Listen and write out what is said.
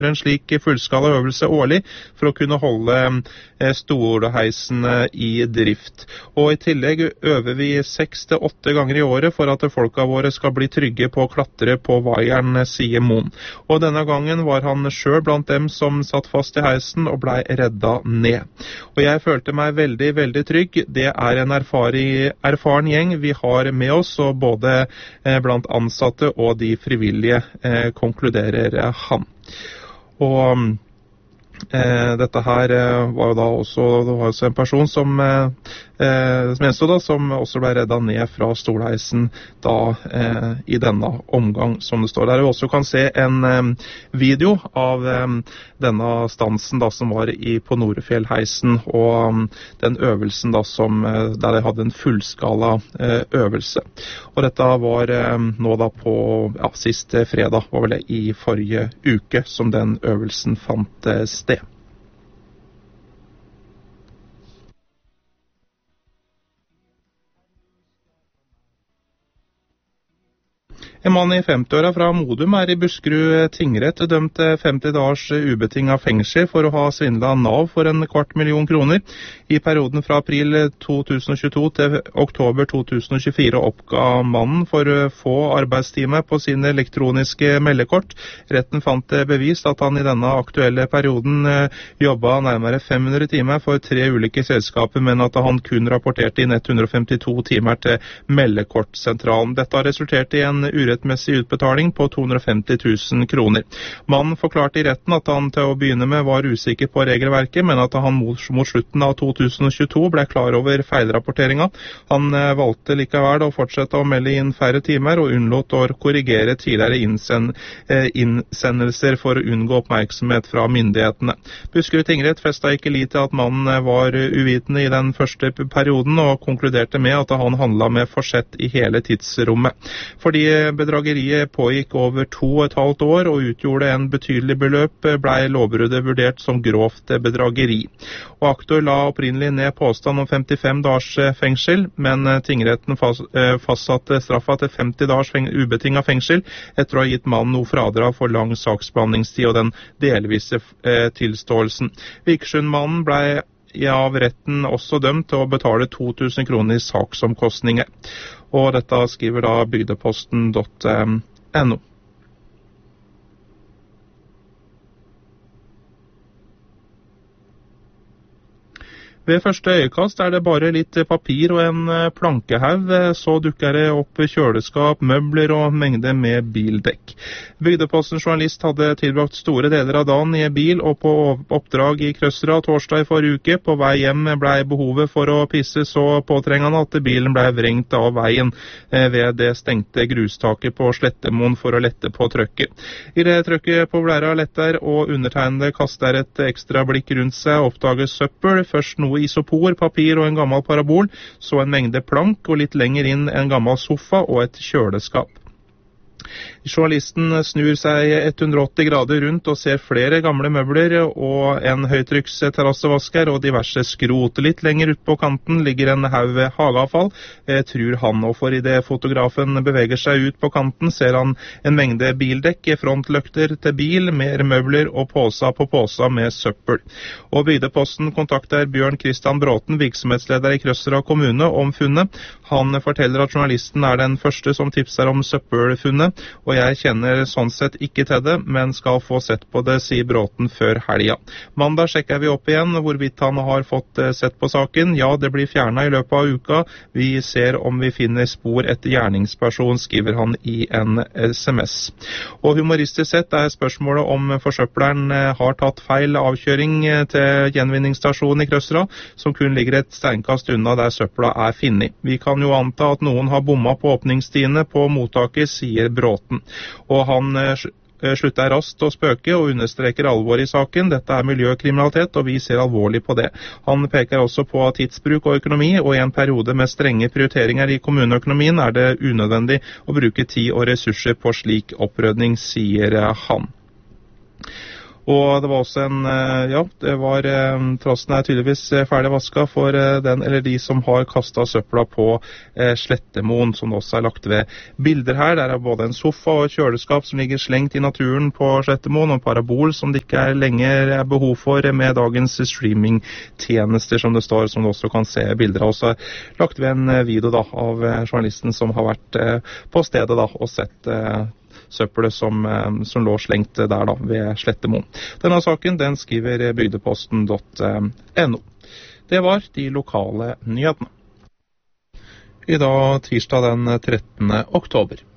en slik fullskala øvelse årlig for å kunne holde stolheisen i drift. Og i tillegg øver vi 6 til 8 ganger i året for at folka våre skal bli trygge på å klatre på vaieren, sier Moen. Og denne gangen var han selv blant dem som satt fast i heisen og ble redda ned. Og jeg følte meg veldig, veldig trygg. Det er en erfaren gjeng vi har med oss, og både blant ansatte og de frivillige, konkluderer han. Og dette her var jo da også en person som også ble reddet ned fra stolheisen da i denne omgang, som det står der. Vi også kan se en video av denne stansen da, som var på Norefjellheisen, og den øvelsen da, der de hadde en fullskala øvelse. Og dette var nå da på siste fredag, var vel det i forrige uke, som den øvelsen fant sted. En mann i 50-åra fra Modum i Buskerud tingrett dømt 50 dagers ubetinget fengsel for å ha svindlet Nav for 250 000 kroner. I perioden fra april 2022 til oktober 2024 oppga mannen for få arbeidstimer på sine elektroniske meldekort. Retten fant det bevist at han i denne aktuelle perioden jobbet nærmere 500 timer for 3 ulike selskaper, men at han kun rapporterte inn 152 timer til meldekortsentralen. Dette har resultert i en urettmessig utbetaling på 250 000 kroner. Mannen forklarte i retten at han til å begynne med var usikker på regelverket, men at han mot slutten av 2022 ble klar over feilrapporteringen. Han valgte likevel å fortsette å melde inn færre timer og unnlot å korrigere tidligere innsendelser for å unngå oppmerksomhet fra myndighetene. Buskerud tingrett festet ikke lit til at mannen var uvitende i den første perioden og konkluderte med at han handlet med forsett i hele tidsrommet. Fordi bedrageriet pågikk over 2,5 år og utgjorde en betydelig beløp, ble lovbruddet vurdert som grovt bedrageri. Og aktor la opprinnelig ned påstand om 55 dagers fengsel, men tingretten fastsatte straffa til 50 dagers ubetinget fengsel etter å ha gitt mannen noe fradrag for lang saksbehandlingstid og den delvise tilståelsen. Vikersundmannen ble av retten også dømt til å betale 2000 kroner i saksomkostninger. Og dette skriver da bygdeposten.no. Ved første øyekast er det bare litt papir og en plankehaug, så dukker det opp kjøleskap, møbler og mengde med bildekk. Bygdepostens journalist hadde tilbrakt store deler av dagen i bil og på oppdrag i Krøsra torsdag i forrige uke. På vei hjem ble behovet for å pisse så påtrengende at bilen ble vrengt av veien ved det stengte grustaket på Slettemoen for å lette på trøkket. I det trøkket på blæra letter og undertegnede kaster et ekstra blikk rundt seg og oppdager søppel, først noe isopor, papir og en gammel parabol, så en mengde plank og litt lenger inn en gammel sofa og et kjøleskap. Journalisten snur seg 180 grader rundt og ser flere gamle møbler og en høytrykks terrassevasker og diverse skrot. Litt lenger ut på kanten ligger en haug hageavfall, tror han, og for i det fotografen beveger seg ut på kanten ser han en mengde bildekk, frontløkter til bil, mer møbler og poser på poser med søppel. Og Bygdeposten kontakter Bjørn Kristian Bråten, virksomhetsleder i Krøsra kommune, om funnet. Han forteller at journalisten er den første som tipser om søppelfunnet, og jeg kjenner sånn sett ikke til det, men skal få sett på det, sier Bråten før helga. Mandag sjekker vi opp igjen hvorvidt han har fått sett på saken. Ja, det blir fjernet i løpet av uka. Vi ser om vi finner spor etter gjerningsperson, skriver han i en SMS. Og humoristisk sett er spørsmålet om forsøpleren har tatt feil avkjøring til gjenvinningsstasjonen i Krøsra, som kun ligger et steinkast unna der søpla er finnet. Vi kan jo anta at noen har bommet på åpningstidene på mottaket, sier Bråten. Og han slutter raskt å spøke og understreker alvor i saken. Dette er miljøkriminalitet, og vi ser alvorlig på det. Han peker også på tidsbruk og økonomi, og i en periode med strenge prioriteringer i kommuneøkonomien er det unødvendig å bruke tid og ressurser på slik opprydning, sier han. Og det var også trassen er tydeligvis ferdig vasket for den eller de som har kastet søpla på Slettemoen, som også er lagt ved bilder her. Der er både en sofa og et kjøleskap som ligger slengt i naturen på Slettemoen, og en parabol som det ikke lenger er behov for med dagens streamingtjenester, som det står, som du også kan se bilder av. Også lagt ved en video da, av journalisten som har vært på stedet da, og sett søppelet som lå slengt der da, ved Slettemoen. Denne saken den skriver bygdeposten.no. Det var de lokale nyhetene. I dag tirsdag den 13. oktober.